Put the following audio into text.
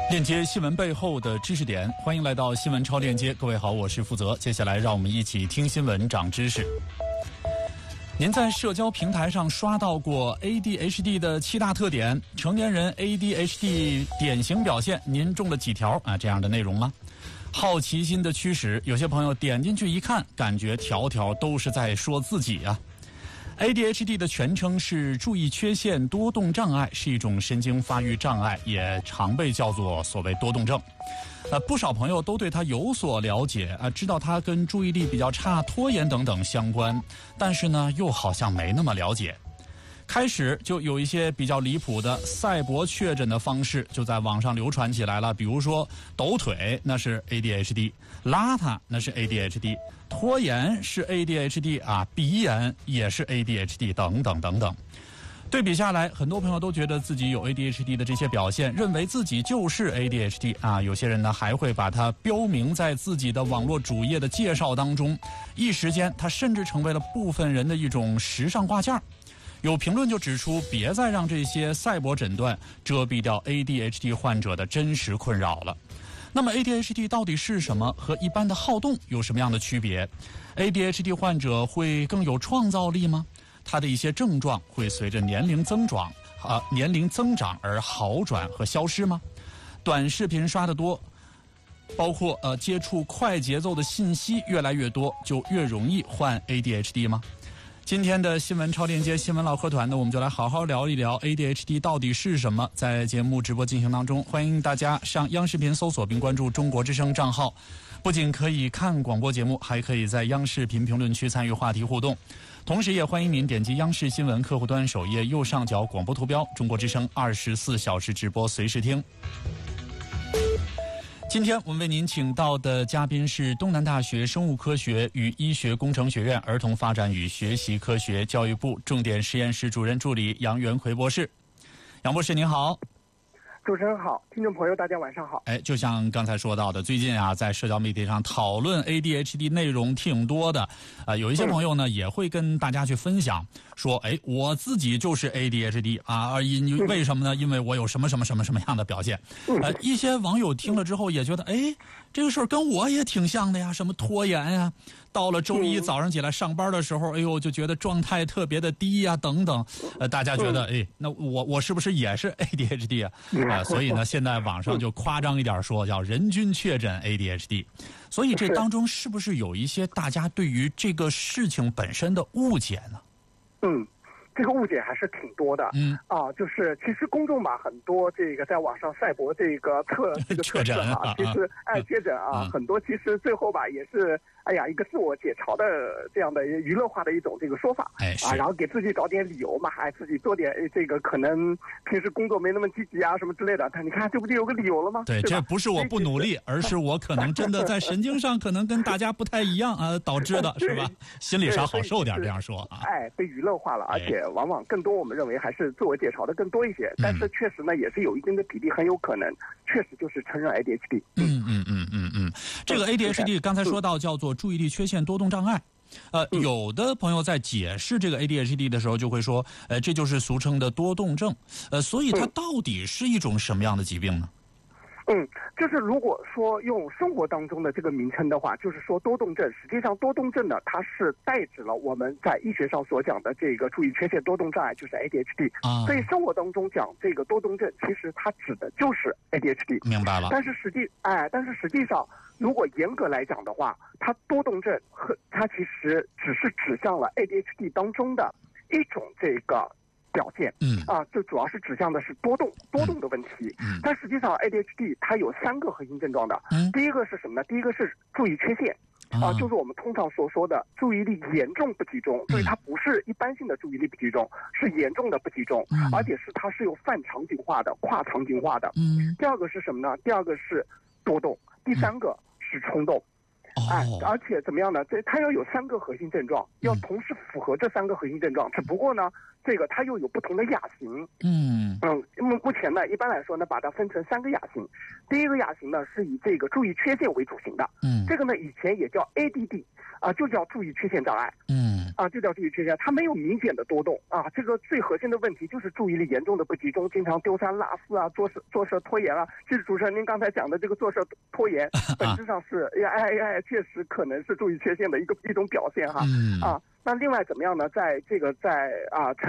链接新闻背后的知识点，欢迎来到新闻超链接。各位好，我是负责。接下来让我们一起听新闻长知识。您在社交平台上刷到过 ADHD 的7大特点，成年人 ADHD 典型表现，您中了几条这样的内容吗？好奇心的驱使，有些朋友点进去一看，感觉条条都是在说自己啊。ADHD 的全称是注意缺陷多动障碍，是一种神经发育障碍，也常被叫做所谓多动症。不少朋友都对它有所了解知道它跟注意力比较差、拖延等等相关，但是呢，又好像没那么了解。开始就有一些比较离谱的赛博确诊的方式就在网上流传起来了，比如说抖腿那是 ADHD， 邋遢那是 ADHD， 拖延是 ADHD 鼻炎也是 ADHD 等等等等。对比下来，很多朋友都觉得自己有 ADHD 的这些表现，认为自己就是 ADHD 有些人呢还会把它标明在自己的网络主页的介绍当中，一时间它甚至成为了部分人的一种时尚挂件。有评论就指出，别再让这些赛博诊断遮蔽掉 ADHD 患者的真实困扰了。那么 ADHD 到底是什么？和一般的好动有什么样的区别？ ADHD 患者会更有创造力吗？它的一些症状会随着年龄增长而好转和消失吗？短视频刷得多，包括接触快节奏的信息越来越多，就越容易患 ADHD 吗？今天的新闻超链接新闻唠嗑团呢，我们就来好好聊一聊 ADHD 到底是什么。在节目直播进行当中，欢迎大家上央视频搜索并关注中国之声账号，不仅可以看广播节目，还可以在央视频评论区参与话题互动。同时也欢迎您点击央视新闻客户端首页右上角广播图标，中国之声24小时直播随时听。今天我们为您请到的嘉宾是东南大学生物科学与医学工程学院儿童发展与学习科学教育部重点实验室主任助理杨元奎博士。杨博士您好。 主持人好，听众朋友大家晚上好。 就像刚才说到的，最近在社交媒体上讨论 ADHD 内容挺多的有一些朋友呢也会跟大家去分享说我自己就是 ADHD 为什么呢？因为我有什么什么什么什么样的表现一些网友听了之后也觉得这个事儿跟我也挺像的呀，什么拖延呀，到了周一早上起来上班的时候就觉得状态特别的低呀等等大家觉得那我是不是也是 ADHD 所以呢现在网上就夸张一点说叫人均确诊 ADHD。 所以这当中是不是有一些大家对于这个事情本身的误解呢？ 这个误解还是挺多的。就是其实公众很多这个在网上赛博这个确诊其实确诊很多其实最后也是一个自我解嘲的这样的娱乐化的一种这个说法然后给自己找点理由嘛，自己做点这个可能平时工作没那么积极什么之类的，但你看这不就有个理由了吗？ 对，这不是我不努力，而是我可能真的在神经上可能跟大家不太一样导致的是吧？心理上好受点这样说被娱乐化了，而且往往更多我们认为还是自我解嘲的更多一些，但是确实呢也是有一定的比例很有可能确实就是承认 ADHD。 这个 ADHD 刚才说到叫做注意力缺陷多动障碍有的朋友在解释这个 ADHD 的时候就会说这就是俗称的多动症所以它到底是一种什么样的疾病呢？ 就是如果说用生活当中的这个名称的话，就是说多动症，实际上多动症呢，它是代指了我们在医学上所讲的这个注意缺陷多动障碍，就是 ADHD。所以生活当中讲这个多动症，其实它指的就是 ADHD。 明白了。 但是实际上，如果严格来讲的话，它多动症它其实只是指向了 ADHD 当中的一种这个表现就主要是指向的是多动的问题但实际上 ADHD 它有3个核心症状的第一个是什么呢？第一个是注意缺陷就是我们通常所说的注意力严重不集中，所以它不是一般性的注意力不集中，是严重的不集中而且它是有泛场景化的、跨场景化的第二个是什么呢？第二个是多动，第三个是冲动而且怎么样呢？它要有3个核心症状，要同时符合这3个核心症状，只不过呢这个它又有不同的亚型目前呢一般来说呢把它分成3个亚型。第一个亚型呢是以这个注意缺陷为主型的这个呢以前也叫 ADD 就叫注意缺陷障碍就叫注意缺陷，它没有明显的多动啊。这个最核心的问题就是注意力严重的不集中，经常丢三落四啊，做事拖延啊。其实主持人您刚才讲的这个做事拖延，本质上是确实可能是注意缺陷的一种表现哈。那另外怎么样呢？在